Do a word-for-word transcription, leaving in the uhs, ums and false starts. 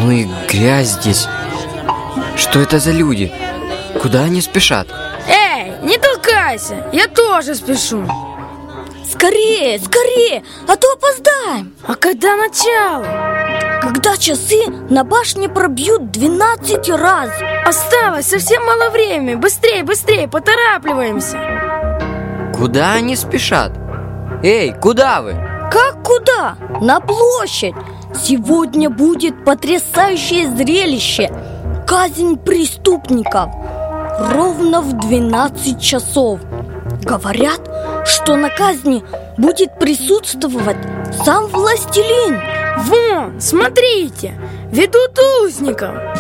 Ну и грязь здесь. Что это за люди? Куда они спешат? Эй, не толкайся, я тоже спешу. Скорее, скорее, а то опоздаем. А когда начало? Когда часы на башне пробьют двенадцать раз. Осталось совсем мало времени. Быстрее, быстрее, поторапливаемся. Куда они спешат? Эй, куда вы? Как куда? На площадь. Сегодня будет потрясающее зрелище. Казнь преступников. Ровно в двенадцать часов. Говорят, что на казни будет присутствовать сам властелин. Вон, смотрите, ведут узников.